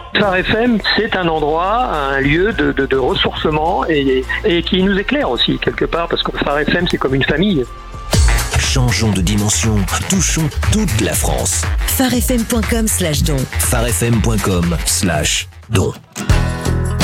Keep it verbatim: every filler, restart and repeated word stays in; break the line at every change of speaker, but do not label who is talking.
Phare F M, c'est un endroit, un lieu de, de, de ressourcement et, et qui nous éclaire aussi quelque part, parce que Phare F M, c'est comme une famille.
Changeons de dimension, touchons toute la France.
pharefm point com slash don.
pharefm point com slash don.